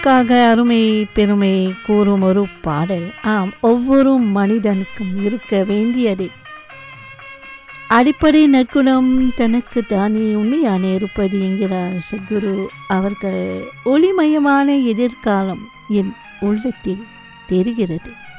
காக அருமை பெருமை கூறும் ஒரு பாடல். ஆம், ஒவ்வொரு மனிதனுக்கும் இருக்க வேண்டியது அடிப்படை நற்குணம் தனக்கு தானே உண்மையான இருப்பது என்கிறார் சத்குரு அவர்கள். ஒளிமயமான எதிர்காலம் என் உள்ளத்தில் தெரிகிறது.